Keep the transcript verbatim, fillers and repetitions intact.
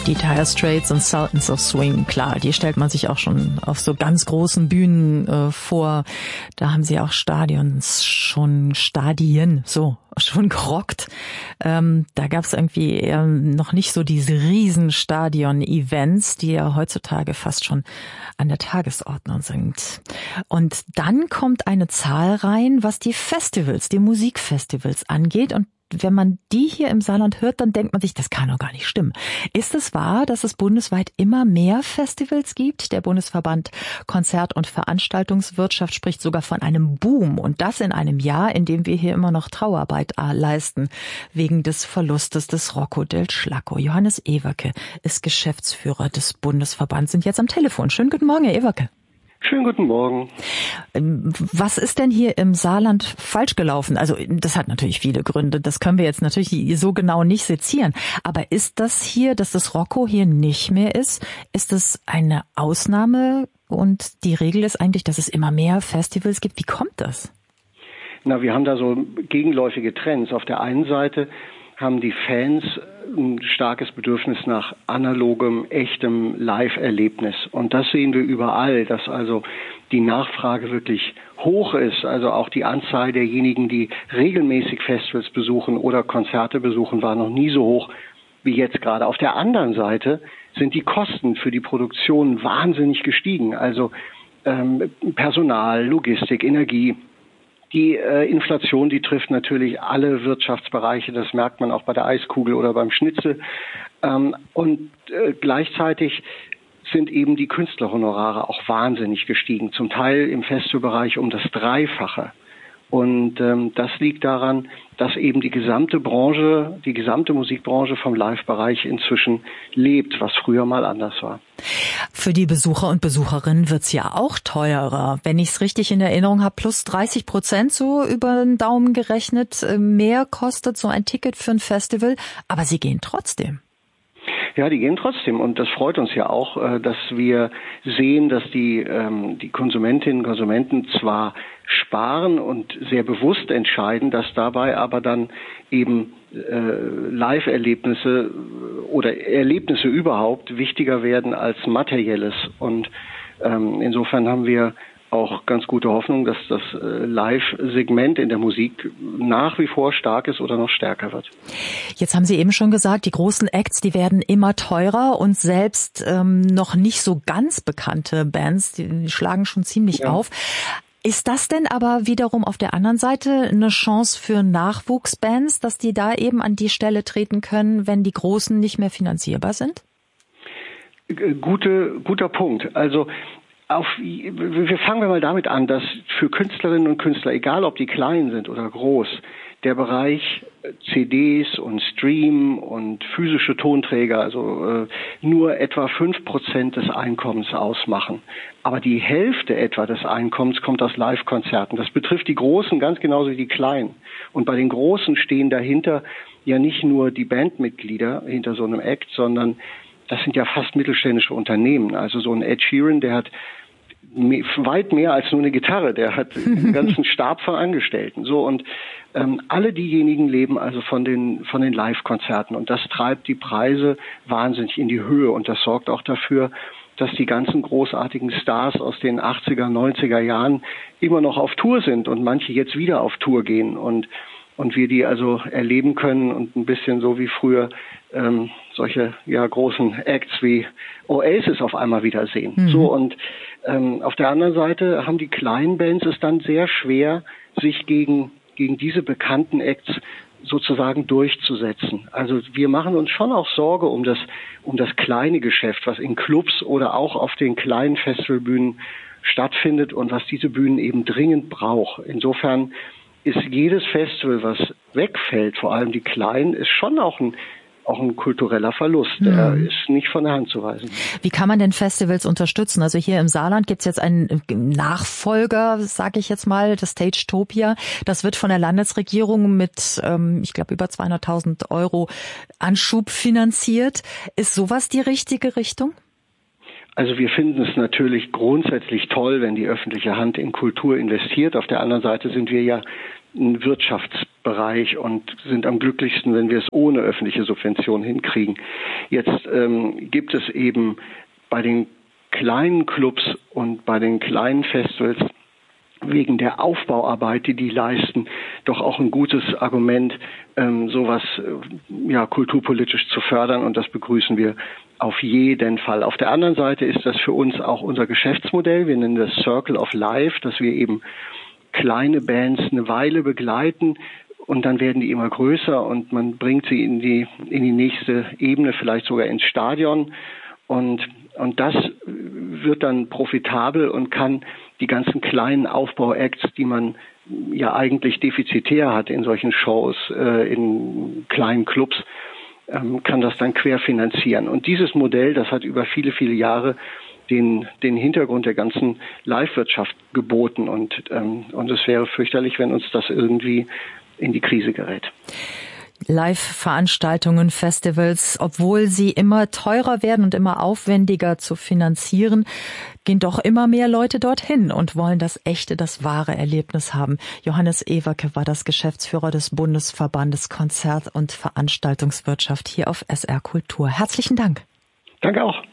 Die Dire Straits und Sultans of Swing, klar, die stellt man sich auch schon auf so ganz großen Bühnen äh, vor. Da haben sie auch Stadions schon, Stadien, so, schon gerockt. Ähm, da gab es irgendwie eher noch nicht so diese Riesenstadion-Events, die ja heutzutage fast schon an der Tagesordnung sind. Und dann kommt eine Zahl rein, was die Festivals, die Musikfestivals angeht. Und wenn man die hier im Saarland hört, dann denkt man sich, das kann doch gar nicht stimmen. Ist es wahr, dass es bundesweit immer mehr Festivals gibt? Der Bundesverband Konzert- und Veranstaltungswirtschaft spricht sogar von einem Boom. Und das in einem Jahr, in dem wir hier immer noch Trauerarbeit leisten, wegen des Verlustes des Rocco del Schlacco. Johannes Ewerke ist Geschäftsführer des Bundesverbands, sind jetzt am Telefon. Schönen guten Morgen, Herr Ewerke. Schönen guten Morgen. Was ist denn hier im Saarland falsch gelaufen? Also das hat natürlich viele Gründe. Das können wir jetzt natürlich so genau nicht sezieren. Aber ist das hier, dass das Rocco hier nicht mehr ist, ist das eine Ausnahme? Und die Regel ist eigentlich, dass es immer mehr Festivals gibt. Wie kommt das? Na, wir haben da so gegenläufige Trends. Auf der einen Seite haben die Fans ein starkes Bedürfnis nach analogem, echtem Live-Erlebnis. Und das sehen wir überall, dass also die Nachfrage wirklich hoch ist. Also auch die Anzahl derjenigen, die regelmäßig Festivals besuchen oder Konzerte besuchen, war noch nie so hoch wie jetzt gerade. Auf der anderen Seite sind die Kosten für die Produktion wahnsinnig gestiegen. Also ähm, Personal, Logistik, Energie. Die äh, Inflation, die trifft natürlich alle Wirtschaftsbereiche. Das merkt man auch bei der Eiskugel oder beim Schnitzel. Ähm, und äh, gleichzeitig sind eben die Künstlerhonorare auch wahnsinnig gestiegen. Zum Teil im Festivalbereich um das Dreifache. Und ähm, das liegt daran, dass eben die gesamte Branche, die gesamte Musikbranche vom Live-Bereich inzwischen lebt, was früher mal anders war. Für die Besucher und Besucherinnen wird's ja auch teurer. Wenn ich es richtig in Erinnerung habe, plus dreißig Prozent so über den Daumen gerechnet, mehr kostet so ein Ticket für ein Festival. Aber sie gehen trotzdem. Ja, die gehen trotzdem und das freut uns ja auch, dass wir sehen, dass die ähm, die Konsumentinnen und Konsumenten zwar sparen und sehr bewusst entscheiden, dass dabei aber dann eben äh, Live-Erlebnisse oder Erlebnisse überhaupt wichtiger werden als Materielles. Und ähm, insofern haben wir auch ganz gute Hoffnung, dass das äh, Live-Segment in der Musik nach wie vor stark ist oder noch stärker wird. Jetzt haben Sie eben schon gesagt, die großen Acts, die werden immer teurer und selbst ähm, noch nicht so ganz bekannte Bands, die schlagen schon ziemlich ja. auf. Ist das denn aber wiederum auf der anderen Seite eine Chance für Nachwuchsbands, dass die da eben an die Stelle treten können, wenn die Großen nicht mehr finanzierbar sind? Gute, guter Punkt. Also Auf, wir fangen wir mal damit an, dass für Künstlerinnen und Künstler, egal ob die klein sind oder groß, der Bereich C Ds und Stream und physische Tonträger, also äh, nur etwa fünf Prozent des Einkommens ausmachen. Aber die Hälfte etwa des Einkommens kommt aus Live-Konzerten. Das betrifft die Großen ganz genauso wie die Kleinen. Und bei den Großen stehen dahinter ja nicht nur die Bandmitglieder hinter so einem Act, sondern das sind ja fast mittelständische Unternehmen. Also so ein Ed Sheeran, der hat weit mehr als nur eine Gitarre, der hat einen ganzen Stab von Angestellten. So und ähm, alle diejenigen leben also von den von den Live-Konzerten und das treibt die Preise wahnsinnig in die Höhe und das sorgt auch dafür, dass die ganzen großartigen Stars aus den achtziger, neunziger Jahren immer noch auf Tour sind und manche jetzt wieder auf Tour gehen und und wir die also erleben können und ein bisschen so wie früher ähm, solche ja großen Acts wie Oasis auf einmal wiedersehen. Mhm. So und ähm, auf der anderen Seite haben die kleinen Bands es dann sehr schwer, sich gegen gegen diese bekannten Acts sozusagen durchzusetzen. Also wir machen uns schon auch Sorge um das um das kleine Geschäft, was in Clubs oder auch auf den kleinen Festivalbühnen stattfindet und was diese Bühnen eben dringend braucht. Insofern ist jedes Festival, was wegfällt, vor allem die kleinen, ist schon auch ein auch ein kultureller Verlust. Der mhm. ist nicht von der Hand zu weisen. Wie kann man denn Festivals unterstützen? Also hier im Saarland gibt es jetzt einen Nachfolger, sage ich jetzt mal, das Stagetopia. Das wird von der Landesregierung mit, ähm, ich glaube, über zweihunderttausend Euro Anschub finanziert. Ist sowas die richtige Richtung? Also wir finden es natürlich grundsätzlich toll, wenn die öffentliche Hand in Kultur investiert. Auf der anderen Seite sind wir ja ein Wirtschafts Bereich und sind am glücklichsten, wenn wir es ohne öffentliche Subvention hinkriegen. Jetzt ähm, gibt es eben bei den kleinen Clubs und bei den kleinen Festivals wegen der Aufbauarbeit, die die leisten, doch auch ein gutes Argument, ähm, sowas äh, ja kulturpolitisch zu fördern, und das begrüßen wir auf jeden Fall. Auf der anderen Seite ist das für uns auch unser Geschäftsmodell. Wir nennen das Circle of Life, dass wir eben kleine Bands eine Weile begleiten und dann werden die immer größer und man bringt sie in die in die nächste Ebene, vielleicht sogar ins Stadion, und und das wird dann profitabel und kann die ganzen kleinen Aufbau-Acts, die man ja eigentlich defizitär hat in solchen Shows, äh, in kleinen Clubs, ähm, kann das dann querfinanzieren. Und dieses Modell, das hat über viele, viele Jahre den, den Hintergrund der ganzen Live-Wirtschaft geboten. Und, ähm, und es wäre fürchterlich, wenn uns das irgendwie in die Krise gerät. Live-Veranstaltungen, Festivals, obwohl sie immer teurer werden und immer aufwendiger zu finanzieren, gehen doch immer mehr Leute dorthin und wollen das echte, das wahre Erlebnis haben. Johannes Ewerke war das Geschäftsführer des Bundesverbandes Konzert- und Veranstaltungswirtschaft hier auf S R Kultur. Herzlichen Dank. Danke auch.